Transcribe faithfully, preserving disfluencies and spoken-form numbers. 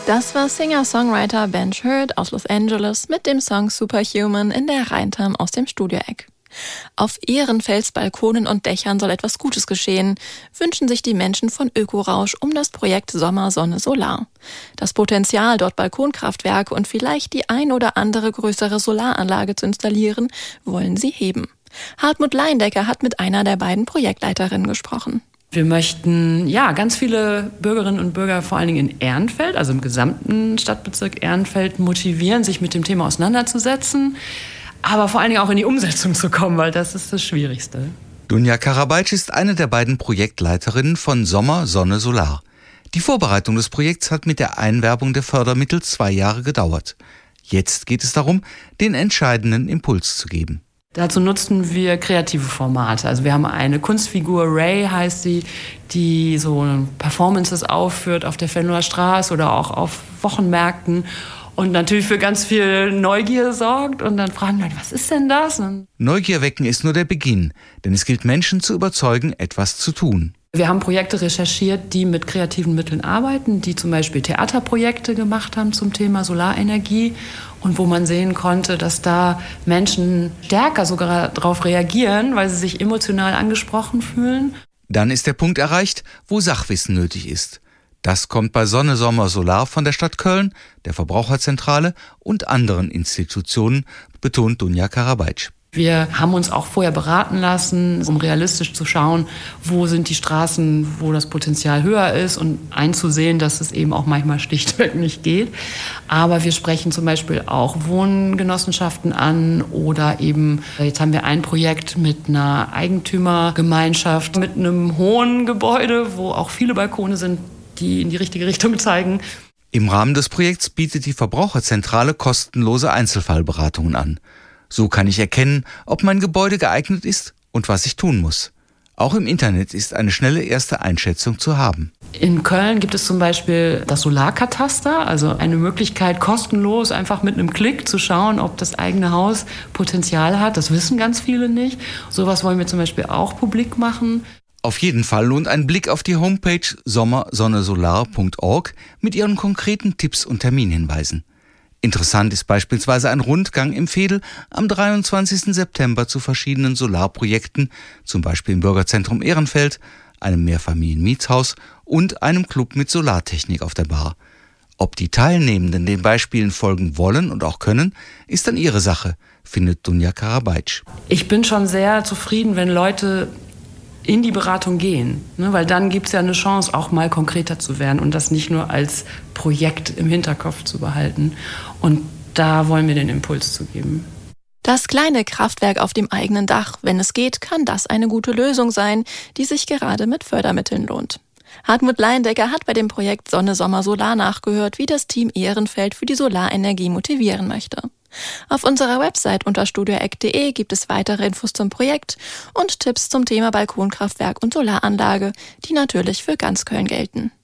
Das war Singer-Songwriter Ben Schird aus Los Angeles mit dem Song Superhuman in der Rheintam aus dem Studio-Eck. Auf Ehrenfelds Balkonen und Dächern soll etwas Gutes geschehen, wünschen sich die Menschen von Ökorausch um das Projekt Sommer, Sonne, Solar. Das Potenzial, dort Balkonkraftwerke und vielleicht die ein oder andere größere Solaranlage zu installieren, wollen sie heben. Hartmut Leindecker hat mit einer der beiden Projektleiterinnen gesprochen. Wir möchten ja ganz viele Bürgerinnen und Bürger, vor allen Dingen in Ehrenfeld, also im gesamten Stadtbezirk Ehrenfeld, motivieren, sich mit dem Thema auseinanderzusetzen, aber vor allen Dingen auch in die Umsetzung zu kommen, weil das ist das Schwierigste. Dunja Karabaitsch ist eine der beiden Projektleiterinnen von Sommer, Sonne, Solar. Die Vorbereitung des Projekts hat mit der Einwerbung der Fördermittel zwei Jahre gedauert. Jetzt geht es darum, den entscheidenden Impuls zu geben. Dazu nutzten wir kreative Formate. Also wir haben eine Kunstfigur, Ray heißt sie, die so Performances aufführt auf der Venloer Straße oder auch auf Wochenmärkten und natürlich für ganz viel Neugier sorgt. Und dann fragen Leute, was ist denn das? Und Neugier wecken ist nur der Beginn, denn es gilt, Menschen zu überzeugen, etwas zu tun. Wir haben Projekte recherchiert, die mit kreativen Mitteln arbeiten, die zum Beispiel Theaterprojekte gemacht haben zum Thema Solarenergie und wo man sehen konnte, dass da Menschen stärker sogar darauf reagieren, weil sie sich emotional angesprochen fühlen. Dann ist der Punkt erreicht, wo Sachwissen nötig ist. Das kommt bei Sonne, Sommer, Solar von der Stadt Köln, der Verbraucherzentrale und anderen Institutionen, betont Dunja Karabaitsch. Wir haben uns auch vorher beraten lassen, um realistisch zu schauen, wo sind die Straßen, wo das Potenzial höher ist und einzusehen, dass es eben auch manchmal schlichtweg nicht geht. Aber wir sprechen zum Beispiel auch Wohngenossenschaften an oder eben, jetzt haben wir ein Projekt mit einer Eigentümergemeinschaft, mit einem hohen Gebäude, wo auch viele Balkone sind, die in die richtige Richtung zeigen. Im Rahmen des Projekts bietet die Verbraucherzentrale kostenlose Einzelfallberatungen an. So kann ich erkennen, ob mein Gebäude geeignet ist und was ich tun muss. Auch im Internet ist eine schnelle erste Einschätzung zu haben. In Köln gibt es zum Beispiel das Solarkataster, also eine Möglichkeit, kostenlos einfach mit einem Klick zu schauen, ob das eigene Haus Potenzial hat. Das wissen ganz viele nicht. Sowas wollen wir zum Beispiel auch publik machen. Auf jeden Fall lohnt ein Blick auf die Homepage sommer sonne solar punkt org mit ihren konkreten Tipps und Terminhinweisen. Interessant ist beispielsweise ein Rundgang im Veedel am dreiundzwanzigsten September zu verschiedenen Solarprojekten, zum Beispiel im Bürgerzentrum Ehrenfeld, einem Mehrfamilien-Mietshaus und einem Club mit Solartechnik auf der Bar. Ob die Teilnehmenden den Beispielen folgen wollen und auch können, ist dann ihre Sache, findet Dunja Karabaitsch. Ich bin schon sehr zufrieden, wenn Leute in die Beratung gehen, ne, weil dann gibt es ja eine Chance, auch mal konkreter zu werden und das nicht nur als Projekt im Hinterkopf zu behalten. Und da wollen wir den Impuls zu geben. Das kleine Kraftwerk auf dem eigenen Dach, wenn es geht, kann das eine gute Lösung sein, die sich gerade mit Fördermitteln lohnt. Hartmut Leindecker hat bei dem Projekt Sonne, Sommer, Solar nachgehört, wie das Team Ehrenfeld für die Solarenergie motivieren möchte. Auf unserer Website unter studioeck punkt de gibt es weitere Infos zum Projekt und Tipps zum Thema Balkonkraftwerk und Solaranlage, die natürlich für ganz Köln gelten.